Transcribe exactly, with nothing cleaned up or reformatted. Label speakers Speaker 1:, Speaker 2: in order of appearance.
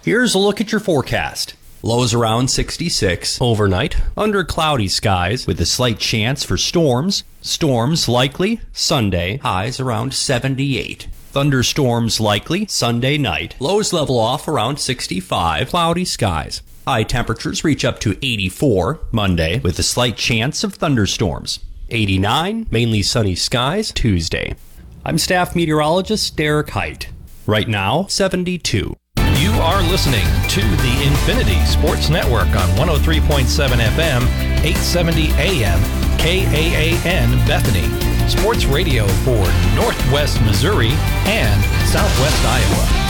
Speaker 1: Here's a look at your forecast. Lows around sixty-six. Overnight, under cloudy skies with a slight chance for storms. Storms likely Sunday. Highs around seventy-eight. Thunderstorms likely Sunday night. Lows level off around sixty-five. Cloudy skies. High temperatures reach up to eighty-four Monday with a slight chance of thunderstorms. eighty-nine, mainly sunny skies Tuesday. I'm staff meteorologist Derek Height. Right now, seventy-two.
Speaker 2: You are listening to the Infinity Sports Network on one oh three point seven F M, eight seventy A M, K A A N Bethany. Sports radio for Northwest Missouri and Southwest Iowa.